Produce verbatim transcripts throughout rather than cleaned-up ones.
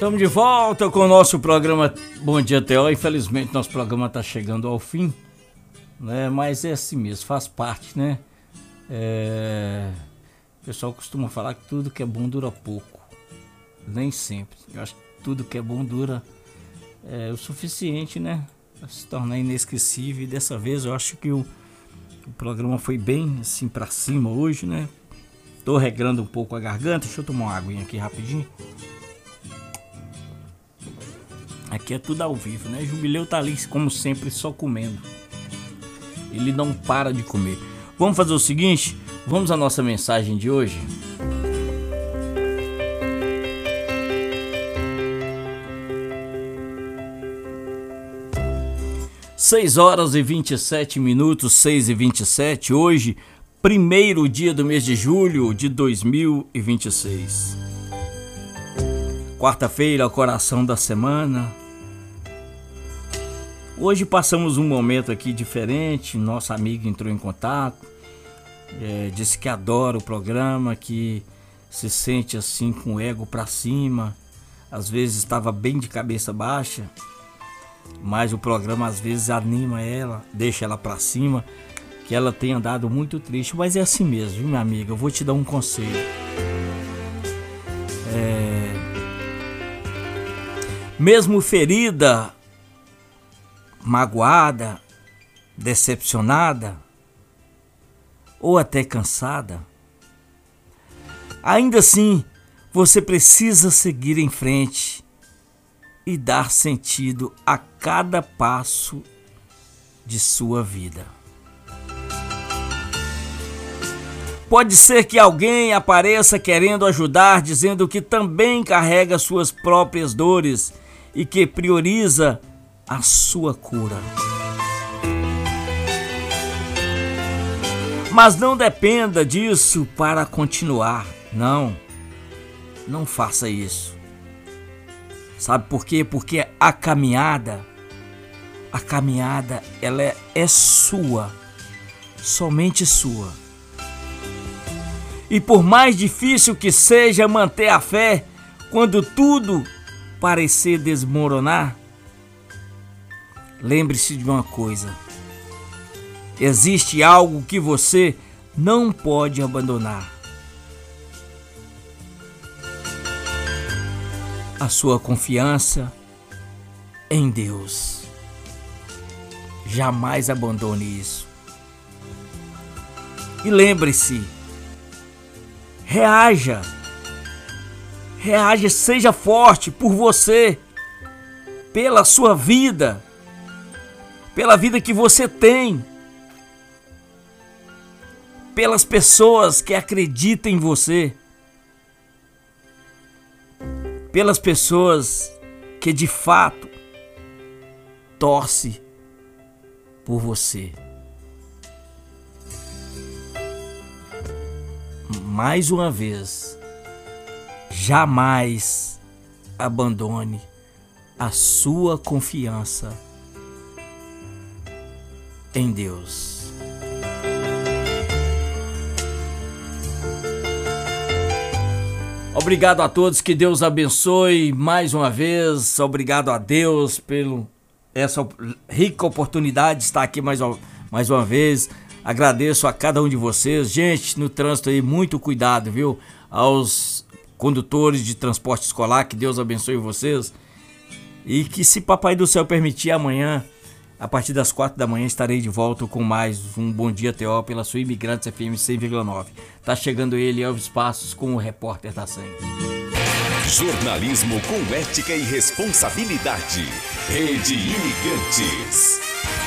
Estamos de volta com o nosso programa Bom Dia T O. Infelizmente nosso programa está chegando ao fim, né? Mas é assim mesmo, faz parte, né? É... O pessoal costuma falar que tudo que é bom dura pouco. Nem sempre. Eu acho que tudo que é bom dura é, o suficiente, né? Pra se tornar inesquecível. E dessa vez eu acho que o, o programa foi bem assim pra cima hoje, né? Tô regrando um pouco a garganta. Deixa eu tomar uma aguinha aqui rapidinho. Aqui é tudo ao vivo, né? Jubileu tá ali, como sempre, só comendo. Ele não para de comer. Vamos fazer o seguinte? Vamos à nossa mensagem de hoje? seis horas e vinte e sete minutos, seis e vinte e sete. Hoje, primeiro dia do mês de julho de dois mil e vinte e seis. Quarta-feira, coração da semana. Hoje passamos um momento aqui diferente. Nosso amigo entrou em contato, é, disse que adora o programa, que se sente assim com o ego pra cima. Às vezes estava bem de cabeça baixa, mas o programa às vezes anima ela, deixa ela pra cima, que ela tem andado muito triste. Mas é assim mesmo, viu, minha amiga? Eu vou te dar um conselho. É... Mesmo ferida, magoada, decepcionada ou até cansada, ainda assim você precisa seguir em frente e dar sentido a cada passo de sua vida. Pode ser que alguém apareça querendo ajudar, dizendo que também carrega suas próprias dores e que prioriza a sua cura. Mas não dependa disso para continuar. Não, não faça isso. Sabe por quê? Porque a caminhada, a caminhada, ela é, é sua, somente sua. E por mais difícil que seja manter a fé, quando tudo parecer desmoronar, lembre-se de uma coisa: existe algo que você não pode abandonar. A sua confiança em Deus. Jamais abandone isso. E lembre-se, reaja. Reaja, seja forte por você, pela sua vida, pela vida que você tem, pelas pessoas que acreditam em você, pelas pessoas que de fato torcem por você. Mais uma vez, jamais abandone a sua confiança em Deus. Obrigado a todos, que Deus abençoe mais uma vez. Obrigado a Deus pela essa rica oportunidade de estar aqui mais, mais uma vez. Agradeço a cada um de vocês. Gente, no trânsito aí, muito cuidado, viu? Aos condutores de transporte escolar, que Deus abençoe vocês. E que, se Papai do Céu permitir, amanhã, a partir das quatro da manhã, estarei de volta com mais um Bom Dia T O pela sua Imigrantes F M cem vírgula nove. Tá chegando ele, Elvis Passos, com o Repórter da cem. Jornalismo com ética e responsabilidade. Rede Imigrantes.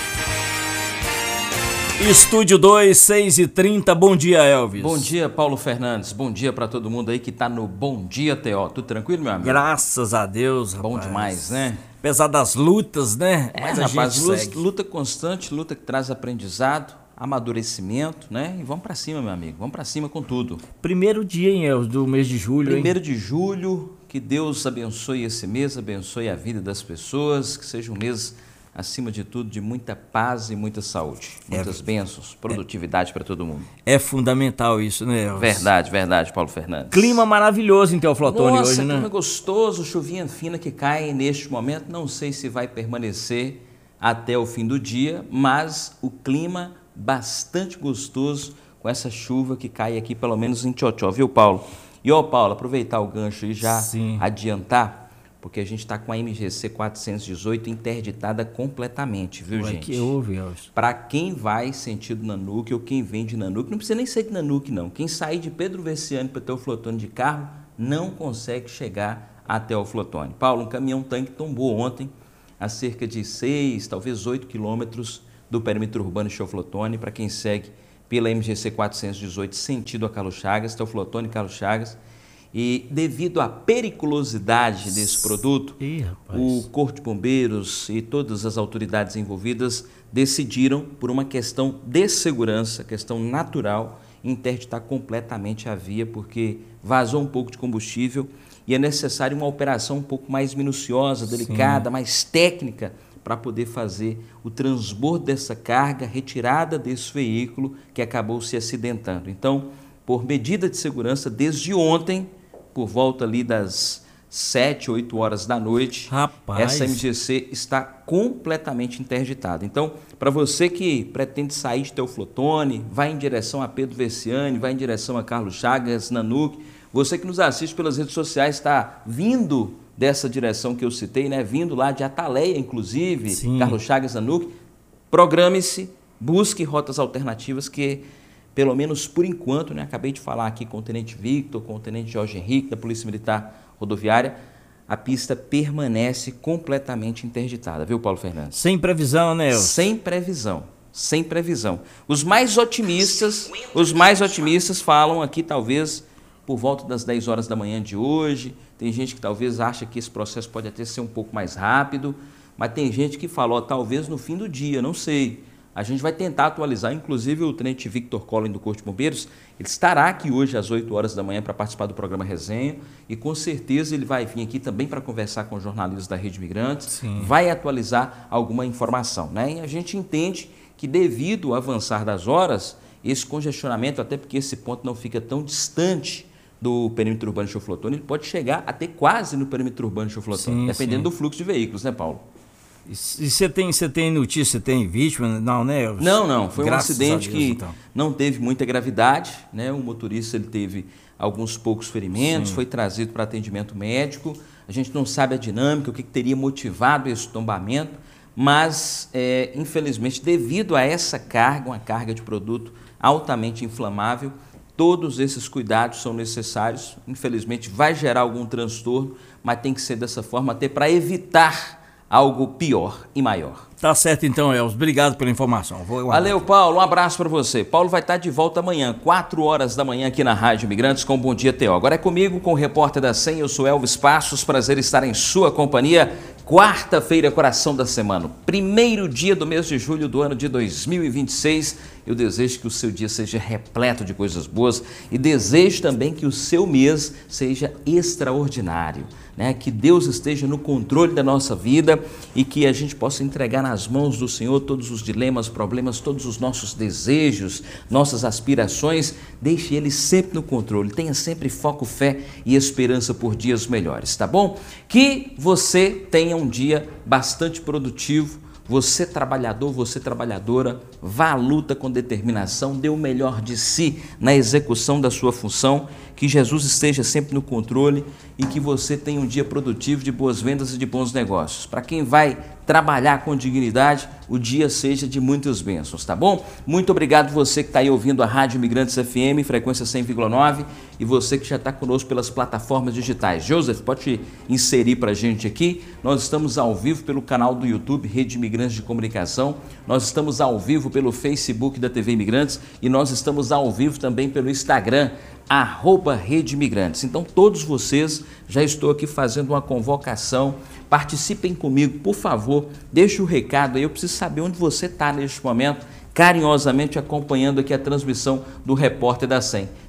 Estúdio dois, seis e trinta. Bom dia, Elvis. Bom dia, Paulo Fernandes. Bom dia para todo mundo aí que tá no Bom Dia T O. Tudo tranquilo, meu amigo? Graças a Deus, Bom rapaz. demais, né? Apesar das lutas, né? É, Mas a rapaz, gente luta, segue. luta constante, luta que traz aprendizado, amadurecimento, né? E vamos para cima, meu amigo. Vamos para cima com tudo. Primeiro dia, hein, Elvis, do mês de julho, Primeiro hein? de julho, que Deus abençoe esse mês, abençoe a vida das pessoas, que seja um mês acima de tudo, de muita paz e muita saúde. Muitas é, bênçãos, produtividade é, para todo mundo. É fundamental isso, né, Elvis? Verdade, verdade, Paulo Fernandes. Clima maravilhoso em Teoflotone hoje, né? Clima gostoso, chuvinha fina que cai neste momento. Não sei se vai permanecer até o fim do dia, mas o clima bastante gostoso com essa chuva que cai aqui, pelo menos em Tchotchó, viu, Paulo? E, ó, Paulo, aproveitar o gancho e já Sim. adiantar, porque a gente está com a M G C quatrocentos e dezoito interditada completamente, viu, Ué, gente? que houve, Elvis? Para quem vai sentido Nanuque ou quem vem de Nanuque, não precisa nem ser de Nanuque, não. Quem sair de Pedro Veciani para Teoflotone de carro não consegue chegar até o Teoflotone. Paulo, um caminhão-tanque tombou ontem a cerca de seis, talvez oito quilômetros do perímetro urbano de Teoflotone, para quem segue pela M G C quatrocentos e dezoito sentido a Carlos Chagas, Teoflotone e Carlos Chagas. E devido à periculosidade desse produto, Ih, o Corpo de Bombeiros e todas as autoridades envolvidas decidiram, por uma questão de segurança, questão natural, interditar completamente a via, porque vazou um pouco de combustível e é necessário uma operação um pouco mais minuciosa, delicada, Sim. mais técnica, para poder fazer o transbordo dessa carga, retirada desse veículo que acabou se acidentando. Então, por medida de segurança, desde ontem, por volta ali das sete, oito horas da noite, Rapaz. essa M G C está completamente interditada. Então, para você que pretende sair de Teoflotone, vai em direção a Pedro Veciani, vai em direção a Carlos Chagas, Nanuque, você que nos assiste pelas redes sociais está vindo dessa direção que eu citei, né? Vindo lá de Ataleia, inclusive, Sim. Carlos Chagas, Nanuque, programe-se, busque rotas alternativas que, pelo menos por enquanto, né, acabei de falar aqui com o Tenente Victor, com o Tenente Jorge Henrique, da Polícia Militar Rodoviária, a pista permanece completamente interditada, viu, Paulo Fernandes? Sem previsão, né, Elcio? Sem previsão, sem previsão. Os mais otimistas, os mais otimistas falam aqui, talvez, por volta das dez horas da manhã de hoje. Tem gente que talvez acha que esse processo pode até ser um pouco mais rápido, mas tem gente que falou, talvez no fim do dia, não sei. A gente vai tentar atualizar, inclusive o Tenente Victor Collin do Corpo de Bombeiros, ele estará aqui hoje às oito horas da manhã para participar do programa Resenha e com certeza ele vai vir aqui também para conversar com os jornalistas da Rede Imigrantes, Sim. vai atualizar alguma informação, né? E a gente entende que devido ao avançar das horas, esse congestionamento, até porque esse ponto não fica tão distante do perímetro urbano de Teoflotone, ele pode chegar até quase no perímetro urbano de Teoflotone, dependendo sim. do fluxo de veículos, né, Paulo? E você tem, você tem notícia, você tem vítima? Não, né? Não, não. Foi Graças um acidente Deus, que então. não teve muita gravidade, né? O motorista ele teve alguns poucos ferimentos, Sim. foi trazido para atendimento médico. A gente não sabe a dinâmica, o que, que teria motivado esse tombamento, mas, é, infelizmente, devido a essa carga, uma carga de produto altamente inflamável, todos esses cuidados são necessários. Infelizmente, vai gerar algum transtorno, mas tem que ser dessa forma até para evitar algo pior e maior. Tá certo então, Elcio. Obrigado pela informação. Vou Valeu, Paulo. Um abraço para você. Paulo vai estar de volta amanhã, quatro horas da manhã aqui na Rádio Imigrantes com Bom Dia T O. Agora é comigo, com o repórter da S E M. Eu sou Elvis Passos. Prazer estar em sua companhia. Quarta-feira, coração da semana. Primeiro dia do mês de julho do ano de dois mil e vinte e seis. Eu desejo que o seu dia seja repleto de coisas boas e desejo também que o seu mês seja extraordinário, né? Que Deus esteja no controle da nossa vida e que a gente possa entregar nas mãos do Senhor todos os dilemas, problemas, todos os nossos desejos, nossas aspirações. Deixe Ele sempre no controle. Tenha sempre foco, fé e esperança por dias melhores, tá bom? Que você tenha um dia bastante produtivo. Você trabalhador, você trabalhadora, vá à luta com determinação, dê o melhor de si na execução da sua função, que Jesus esteja sempre no controle e que você tenha um dia produtivo de boas vendas e de bons negócios. Para quem vai trabalhar com dignidade, o dia seja de muitas bênçãos, tá bom? Muito obrigado você que está aí ouvindo a Rádio Imigrantes F M, frequência cem vírgula nove, e você que já está conosco pelas plataformas digitais. Joseph, pode inserir para a gente aqui. Nós estamos ao vivo pelo canal do YouTube Rede Imigrantes de Comunicação, nós estamos ao vivo pelo Facebook da T V Imigrantes e nós estamos ao vivo também pelo Instagram, arroba Rede Imigrantes. Então todos vocês, já estou aqui fazendo uma convocação, participem comigo, por favor, deixe o recado aí, eu preciso saber onde você está neste momento, carinhosamente acompanhando aqui a transmissão do repórter da S E M.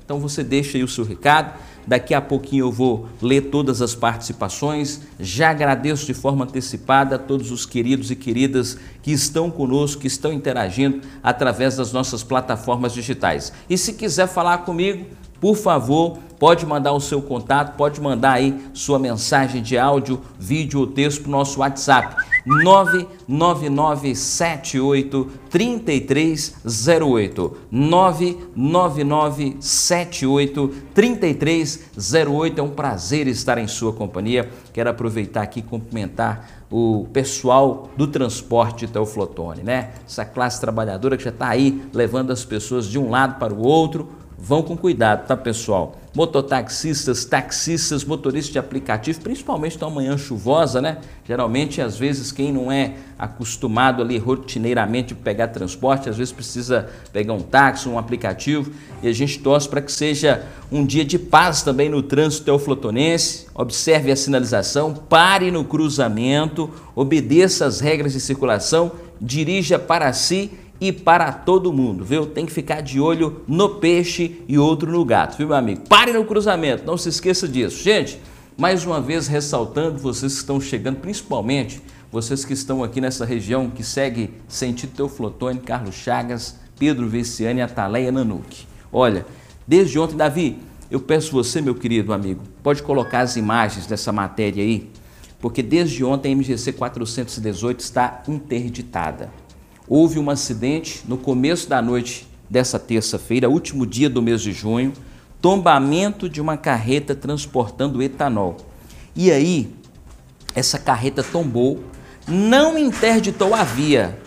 Então você deixa aí o seu recado. Daqui a pouquinho eu vou ler todas as participações. Já agradeço de forma antecipada a todos os queridos e queridas que estão conosco, que estão interagindo através das nossas plataformas digitais. E se quiser falar comigo, por favor, pode mandar o seu contato, pode mandar aí sua mensagem de áudio, vídeo ou texto para o nosso WhatsApp. nove nove nove sete oito três três zero oito nove nove nove sete oito três três zero oito. É um prazer estar em sua companhia. Quero aproveitar aqui e cumprimentar o pessoal do transporte Teoflotone, né? Essa classe trabalhadora que já está aí levando as pessoas de um lado para o outro. Vão com cuidado, tá, pessoal? Mototaxistas, taxistas, motoristas de aplicativo, principalmente na manhã chuvosa, né? Geralmente, às vezes, quem não é acostumado ali rotineiramente a pegar transporte, às vezes precisa pegar um táxi, um aplicativo, e a gente torce para que seja um dia de paz também no trânsito teoflotonense. Observe a sinalização, pare no cruzamento, obedeça as regras de circulação, dirija para si e para todo mundo, viu? Tem que ficar de olho no peixe e outro no gato, viu, meu amigo? Pare no cruzamento, não se esqueça disso. Gente, mais uma vez ressaltando, vocês que estão chegando, principalmente vocês que estão aqui nessa região, que segue sentido Teoflotone, Carlos Chagas, Pedro Veciani, Ataleia, Nanuque. Olha, desde ontem, Davi, eu peço você, meu querido amigo, pode colocar as imagens dessa matéria aí, porque desde ontem a M G C quatrocentos e dezoito está interditada. Houve um acidente no começo da noite dessa terça-feira, último dia do mês de junho, tombamento de uma carreta transportando etanol. E aí, essa carreta tombou, não interditou a via,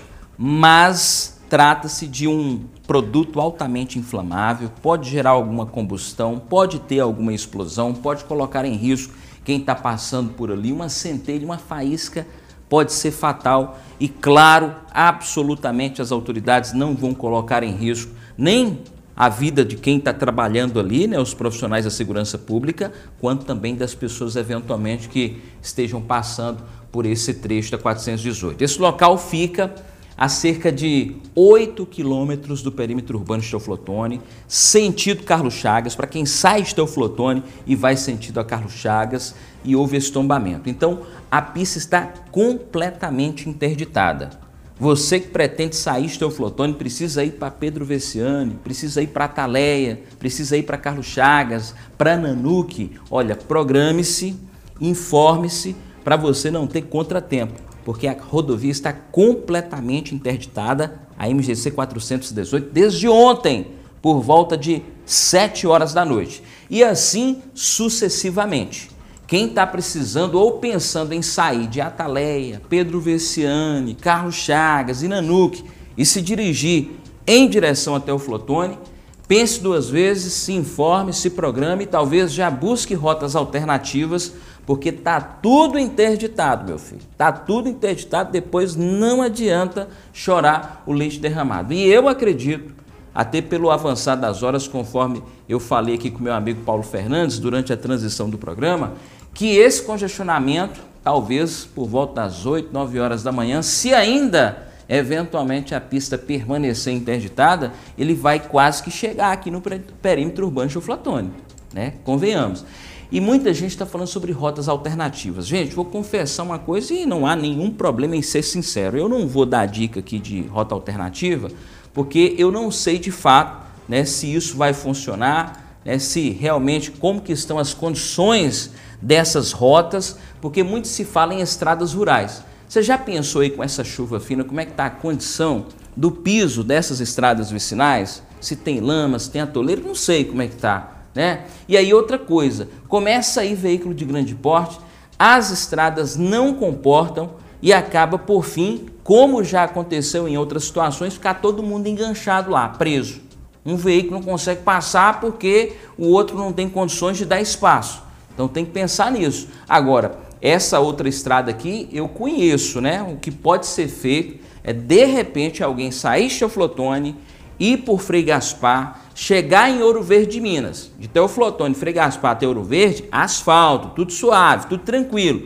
mas trata-se de um produto altamente inflamável, pode gerar alguma combustão, pode ter alguma explosão, pode colocar em risco quem está passando por ali, uma centelha, uma faísca, pode ser fatal e, claro, absolutamente as autoridades não vão colocar em risco nem a vida de quem está trabalhando ali, né, os profissionais da segurança pública, quanto também das pessoas eventualmente que estejam passando por esse trecho da quatrocentos e dezoito. Esse local fica a cerca de oito quilômetros do perímetro urbano de Teoflotone, sentido Carlos Chagas, para quem sai de Teoflotone e vai sentido a Carlos Chagas, e houve esse tombamento. Então, a pista está completamente interditada. Você que pretende sair de Teoflotone precisa ir para Pedro Veciani, precisa ir para Ataleia, precisa ir para Carlos Chagas, para Nanuque. Olha, programe-se, informe-se para você não ter contratempo, porque a rodovia está completamente interditada, a M G C quatrocentos e dezoito, desde ontem, por volta de sete horas da noite. E assim sucessivamente. Quem está precisando ou pensando em sair de Ataleia, Pedro Veciani, Carlos Chagas e Nanuque e se dirigir em direção a Teoflotone, pense duas vezes, se informe, se programe e talvez já busque rotas alternativas, porque está tudo interditado, meu filho. Está tudo interditado, depois não adianta chorar o leite derramado. E eu acredito, até pelo avançar das horas, conforme eu falei aqui com meu amigo Paulo Fernandes durante a transição do programa, que esse congestionamento, talvez por volta das oito, nove horas da manhã, se ainda eventualmente a pista permanecer interditada, ele vai quase que chegar aqui no perímetro urbano de Teoflotone, né? Convenhamos. E muita gente está falando sobre rotas alternativas. Gente, vou confessar uma coisa e não há nenhum problema em ser sincero. Eu não vou dar dica aqui de rota alternativa, porque eu não sei de fato, né, se isso vai funcionar, né, se realmente como que estão as condições dessas rotas, porque muito se fala em estradas rurais. Você já pensou aí com essa chuva fina, como é que está a condição do piso dessas estradas vicinais? Se tem lama, se tem atoleiro, não sei como é que está, né? E aí outra coisa, começa aí veículo de grande porte, as estradas não comportam e acaba por fim, como já aconteceu em outras situações, ficar todo mundo enganchado lá, preso. Um veículo não consegue passar porque o outro não tem condições de dar espaço. Então tem que pensar nisso. Agora, essa outra estrada aqui eu conheço, né? O que pode ser feito é de repente alguém sair de Teoflotone, ir por Frei Gaspar, chegar em Ouro Verde, Minas. De Teoflotone, Frei Gaspar até Ouro Verde, asfalto, tudo suave, tudo tranquilo.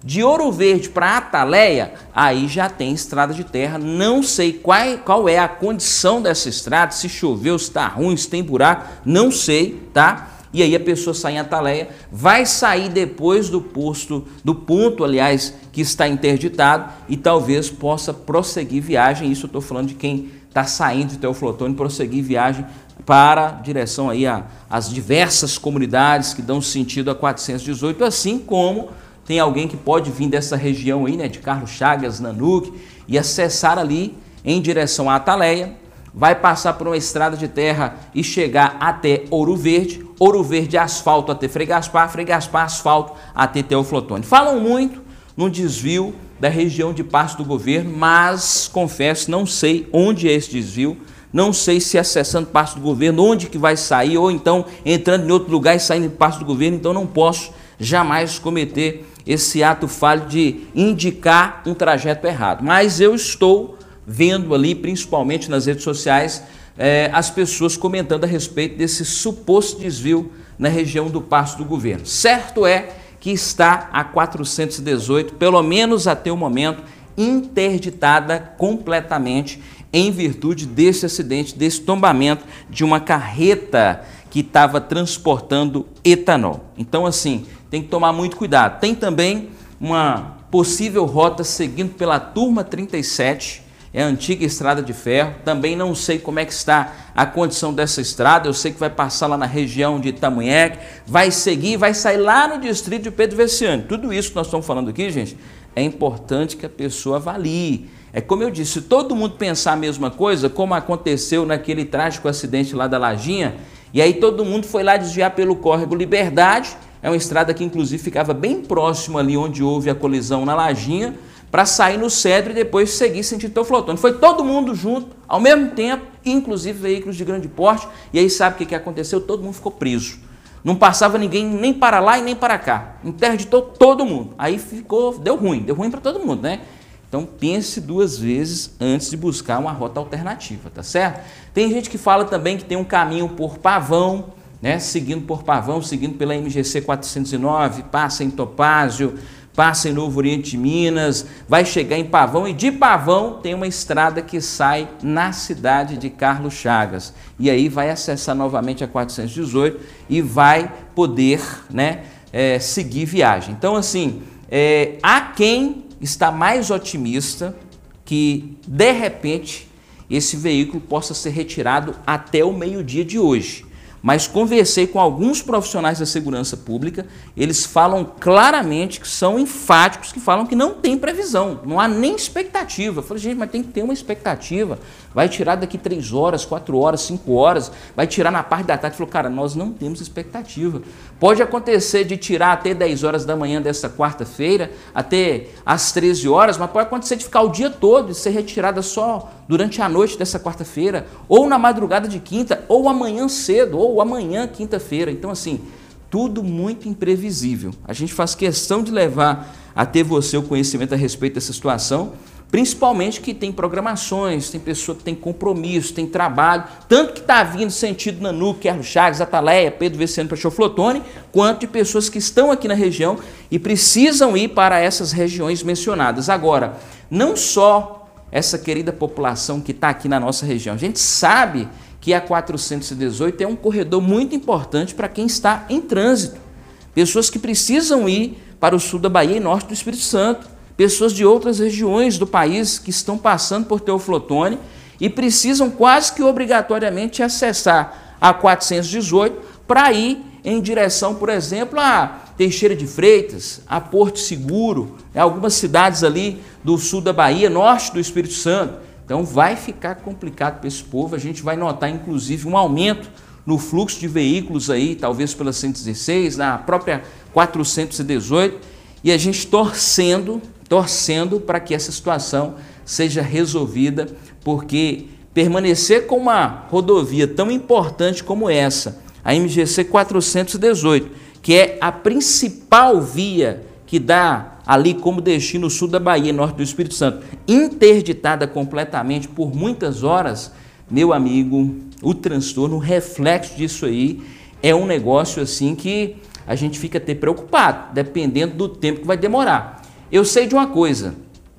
De Ouro Verde para Ataleia, aí já tem estrada de terra. Não sei qual, qual é a condição dessa estrada, se choveu, se está ruim, se tem buraco, não sei, tá? E aí a pessoa sai em Ataleia, vai sair depois do posto, do ponto, aliás, que está interditado, e talvez possa prosseguir viagem. Isso eu estou falando de quem está saindo de Teoflotone, prosseguir viagem para a direção aí a, as diversas comunidades que dão sentido a quatrocentos e dezoito, assim como tem alguém que pode vir dessa região aí, né, de Carlos Chagas, Nanuque, e acessar ali em direção a Ataleia, vai passar por uma estrada de terra e chegar até Ouro Verde, Ouro Verde asfalto até Frei Gaspar, Frei Gaspar asfalto até Teoflotone. Falam muito no desvio da região de Passo do Governo, mas confesso, não sei onde é esse desvio, não sei se acessando Passo do Governo, onde que vai sair, ou então entrando em outro lugar e saindo de Passo do Governo, então não posso jamais cometer esse ato falho de indicar um trajeto errado. Mas eu estou vendo ali, principalmente nas redes sociais, eh, as pessoas comentando a respeito desse suposto desvio na região do Passo do Governo. Certo é que está a quatrocentos e dezoito, pelo menos até o momento, interditada completamente em virtude desse acidente, desse tombamento de uma carreta que estava transportando etanol. Então, assim, tem que tomar muito cuidado. Tem também uma possível rota seguindo pela Turma trinta e sete, é a antiga estrada de ferro. Também não sei como é que está a condição dessa estrada. Eu sei que vai passar lá na região de Itamunheque, vai seguir, vai sair lá no distrito de Pedro Veciani. Tudo isso que nós estamos falando aqui, gente, é importante que a pessoa avalie. É como eu disse, se todo mundo pensar a mesma coisa, como aconteceu naquele trágico acidente lá da Lajinha, e aí todo mundo foi lá desviar pelo córrego Liberdade, é uma estrada que inclusive ficava bem próximo ali onde houve a colisão na Lajinha, para sair no Cedro e depois seguir sentido Teoflotone. Foi todo mundo junto, ao mesmo tempo, inclusive veículos de grande porte, e aí sabe o que, que aconteceu? Todo mundo ficou preso. Não passava ninguém nem para lá e nem para cá. Interditou todo mundo. Aí ficou, deu ruim, deu ruim para todo mundo, né? Então pense duas vezes antes de buscar uma rota alternativa, tá certo? Tem gente que fala também que tem um caminho por Pavão, né? Seguindo por Pavão, seguindo pela M G C quatrocentos e nove, passa em Topázio, passa em Novo Oriente de Minas, vai chegar em Pavão, e de Pavão tem uma estrada que sai na cidade de Carlos Chagas. E aí vai acessar novamente a quatrocentos e dezoito e vai poder, né, é, seguir viagem. Então, assim, é, há quem está mais otimista que, de repente, esse veículo possa ser retirado até o meio-dia de hoje. Mas conversei com alguns profissionais da segurança pública, eles falam claramente, que são enfáticos, que falam que não tem previsão, não há nem expectativa. Eu falei, gente, mas tem que ter uma expectativa. Vai tirar daqui três horas, quatro horas, cinco horas, vai tirar na parte da tarde. Falou, cara, nós não temos expectativa. Pode acontecer de tirar até dez horas da manhã dessa quarta-feira, até às treze horas, mas pode acontecer de ficar o dia todo e ser retirada só durante a noite dessa quarta-feira, ou na madrugada de quinta, ou amanhã cedo, ou amanhã, quinta-feira. Então, assim, tudo muito imprevisível. A gente faz questão de levar até você o conhecimento a respeito dessa situação, principalmente que tem programações, tem pessoa que tem compromisso, tem trabalho, tanto que está vindo sentido Nanuque, Carlos Chagas, Ataleia, Pedro Veciani para Teoflotone, quanto de pessoas que estão aqui na região e precisam ir para essas regiões mencionadas. Agora, não só essa querida população que está aqui na nossa região, a gente sabe que a quatrocentos e dezoito é um corredor muito importante para quem está em trânsito. Pessoas que precisam ir para o sul da Bahia e norte do Espírito Santo, pessoas de outras regiões do país que estão passando por Teoflotone e precisam quase que obrigatoriamente acessar a quatrocentos e dezoito para ir em direção, por exemplo, a Teixeira de Freitas, a Porto Seguro, algumas cidades ali do sul da Bahia, norte do Espírito Santo. Então vai ficar complicado para esse povo. A gente vai notar, inclusive, um aumento no fluxo de veículos aí, talvez pela cento e dezesseis, na própria quatrocentos e dezoito, e a gente torcendo, torcendo para que essa situação seja resolvida, porque permanecer com uma rodovia tão importante como essa, a M G C quatrocentos e dezoito, que é a principal via que dá ali como destino o sul da Bahia e norte do Espírito Santo, interditada completamente por muitas horas, meu amigo, o transtorno, o reflexo disso aí é um negócio assim que a gente fica até preocupado, dependendo do tempo que vai demorar. Eu sei de uma coisa,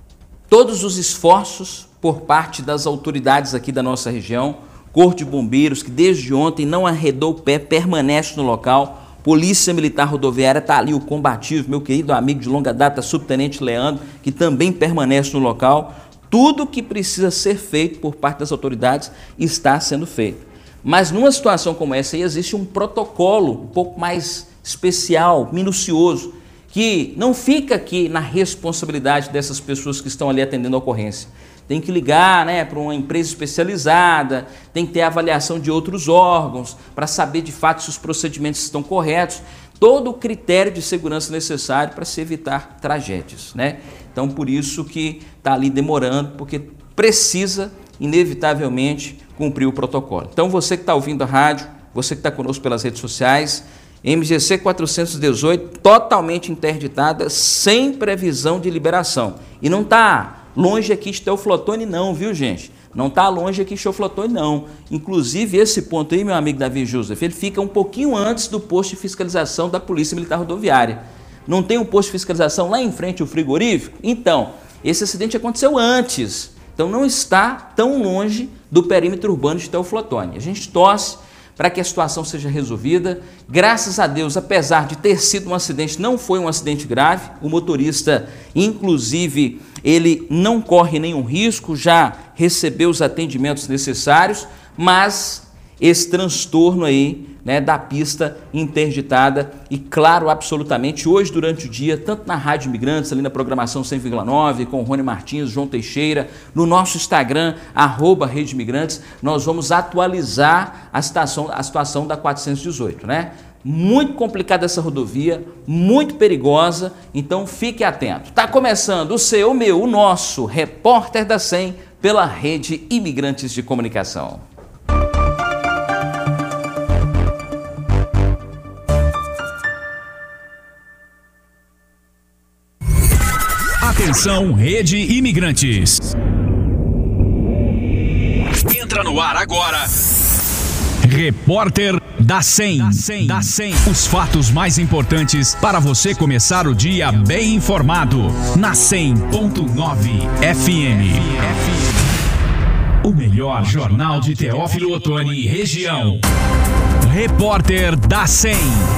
todos os esforços por parte das autoridades aqui da nossa região, Corpo de Bombeiros, que desde ontem não arredou o pé, permanece no local, Polícia Militar Rodoviária, está ali o combativo, meu querido amigo de longa data, Subtenente Leandro, que também permanece no local. Tudo que precisa ser feito por parte das autoridades está sendo feito. Mas numa situação como essa aí, existe um protocolo um pouco mais especial, minucioso, que não fica aqui na responsabilidade dessas pessoas que estão ali atendendo a ocorrência. Tem que ligar, né, para uma empresa especializada, tem que ter avaliação de outros órgãos para saber de fato se os procedimentos estão corretos, todo o critério de segurança necessário para se evitar tragédias, né? Então por isso que está ali demorando, porque precisa inevitavelmente cumprir o protocolo. Então você que está ouvindo a rádio, você que está conosco pelas redes sociais, M G C quatrocentos e dezoito totalmente interditada, sem previsão de liberação. E não está longe aqui de Teoflotone não, viu gente? Não está longe aqui de Teoflotone não. Inclusive esse ponto aí, meu amigo Davi Joseph, ele fica um pouquinho antes do posto de fiscalização da Polícia Militar Rodoviária. Não tem um posto de fiscalização lá em frente ao frigorífico? Então, esse acidente aconteceu antes. Então não está tão longe do perímetro urbano de Teoflotone. A gente torce para que a situação seja resolvida. Graças a Deus, apesar de ter sido um acidente, não foi um acidente grave. O motorista, inclusive, ele não corre nenhum risco, já recebeu os atendimentos necessários, mas esse transtorno aí, né, da pista interditada e claro, absolutamente, hoje durante o dia, tanto na Rádio Imigrantes, ali na programação cem vírgula nove, com o Rony Martins, João Teixeira, no nosso Instagram, arroba Rede Imigrantes, nós vamos atualizar a situação, a situação da quatrocentos e dezoito, né? Muito complicada essa rodovia, muito perigosa, então fique atento. Está começando o seu, o meu, o nosso Repórter da cem pela Rede Imigrantes de Comunicação. Atenção, Rede Imigrantes. Entra no ar agora. Repórter da cem. Da cem. Os fatos mais importantes para você começar o dia bem informado. Na cem ponto nove F M. O melhor jornal de Teófilo Otoni e região. Repórter da cem.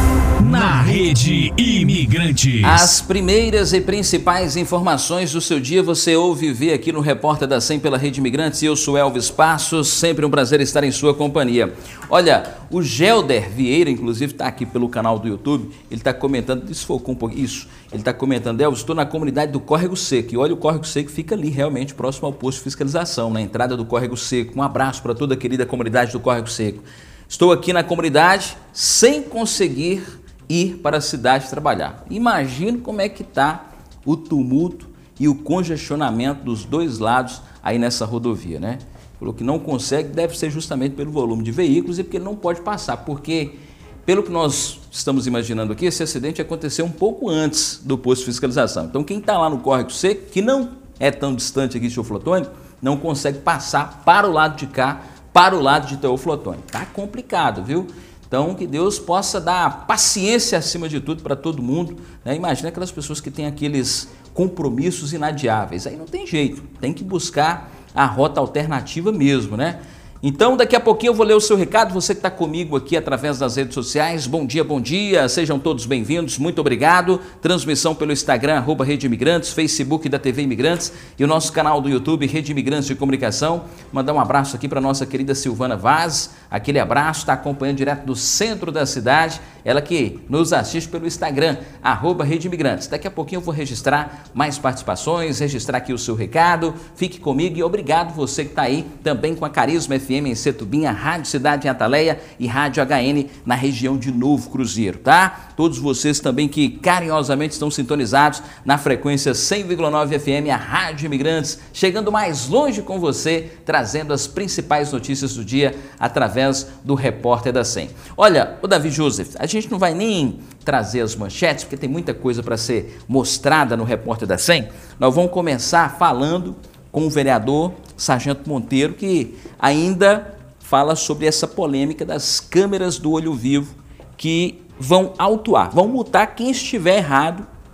Na Rede Imigrantes. As primeiras e principais informações do seu dia você ouve e vê aqui no Repórter da cem pela Rede Imigrantes. Eu sou Elvis Passos, sempre um prazer estar em sua companhia. Olha, o Gelder Vieira, inclusive, está aqui pelo canal do YouTube, ele está comentando, desfocou um pouco, isso, ele está comentando, Elvis, estou na comunidade do Córrego Seco, e olha, o Córrego Seco fica ali, realmente, próximo ao posto de fiscalização, na entrada do Córrego Seco. Um abraço para toda a querida comunidade do Córrego Seco. Estou aqui na comunidade sem conseguir ir para a cidade trabalhar. Imagino como é que está o tumulto e o congestionamento dos dois lados aí nessa rodovia, né? Falou que não consegue, deve ser justamente pelo volume de veículos e porque ele não pode passar, porque pelo que nós estamos imaginando aqui, esse acidente aconteceu um pouco antes do posto de fiscalização. Então quem está lá no Córrego Seco, que não é tão distante aqui de Teoflotone, não consegue passar para o lado de cá, para o lado de Teoflotone. Tá complicado, viu? Então, que Deus possa dar paciência acima de tudo para todo mundo, né? Imagina aquelas pessoas que têm aqueles compromissos inadiáveis. Aí não tem jeito, tem que buscar a rota alternativa mesmo, né? Então, daqui a pouquinho eu vou ler o seu recado, você que está comigo aqui através das redes sociais. Bom dia, bom dia, sejam todos bem-vindos, muito obrigado. Transmissão pelo Instagram, arroba Rede Imigrantes, Facebook da T V Imigrantes e o nosso canal do YouTube, Rede Imigrantes de Comunicação. Mandar um abraço aqui para nossa querida Silvana Vaz, aquele abraço, está acompanhando direto do centro da cidade, ela que nos assiste pelo Instagram, arroba Rede Imigrantes. Daqui a pouquinho eu vou registrar mais participações, registrar aqui o seu recado, fique comigo e obrigado você que está aí também com a Carisma F M em Setubinha, Rádio Cidade em Ataleia e Rádio H N na região de Novo Cruzeiro, tá? Todos vocês também que carinhosamente estão sintonizados na frequência cem vírgula nove F M, a Rádio Imigrantes, chegando mais longe com você, trazendo as principais notícias do dia através do Repórter da cem. Olha, o Davi Joseph, a gente não vai nem trazer as manchetes, porque tem muita coisa para ser mostrada no Repórter da cem. Nós vamos começar falando com o vereador Sargento Monteiro, que ainda fala sobre essa polêmica das câmeras do olho vivo que vão autuar, vão multar quem estiver errado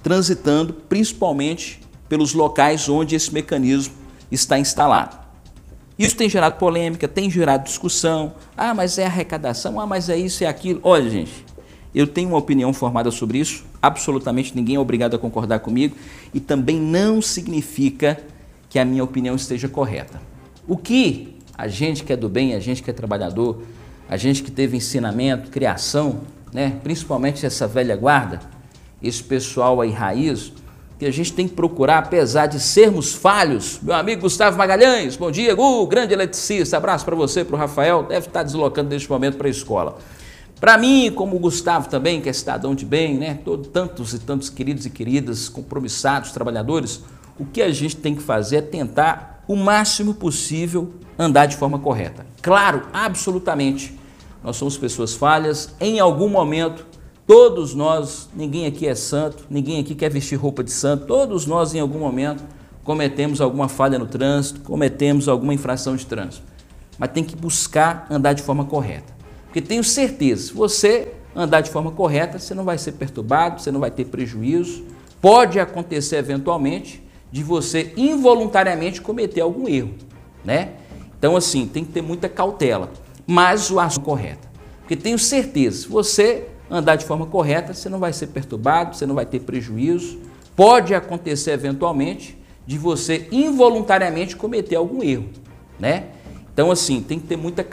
transitando principalmente pelos locais onde esse mecanismo está instalado. Isso tem gerado polêmica, tem gerado discussão. Ah, mas é arrecadação, ah, mas é isso, é aquilo. Olha, gente, eu tenho uma opinião formada sobre isso, absolutamente ninguém é obrigado a concordar comigo e também não significa que a minha opinião esteja correta. O que a gente que é do bem, a gente que é trabalhador, a gente que teve ensinamento, criação, né, principalmente essa velha guarda, esse pessoal aí raiz, que a gente tem que procurar, apesar de sermos falhos. Meu amigo Gustavo Magalhães, bom dia, uh, grande eletricista, abraço para você, para o Rafael, deve estar deslocando neste momento para a escola. Para mim, como o Gustavo também, que é cidadão de bem, né, todo, tantos e tantos queridos e queridas, compromissados, trabalhadores, o que a gente tem que fazer é tentar o máximo possível andar de forma correta. Claro, absolutamente, nós somos pessoas falhas, em algum momento, todos nós, ninguém aqui é santo, ninguém aqui quer vestir roupa de santo, todos nós em algum momento cometemos alguma falha no trânsito, cometemos alguma infração de trânsito, mas tem que buscar andar de forma correta, porque tenho certeza, se você andar de forma correta, você não vai ser perturbado, você não vai ter prejuízo, pode acontecer eventualmente de você involuntariamente cometer algum erro, né? Então assim, tem que ter muita cautela, mas o ação correta, porque tenho certeza, se você andar de forma correta, você não vai ser perturbado, você não vai ter prejuízo, pode acontecer eventualmente de você involuntariamente cometer algum erro, né? Então assim, tem que ter muita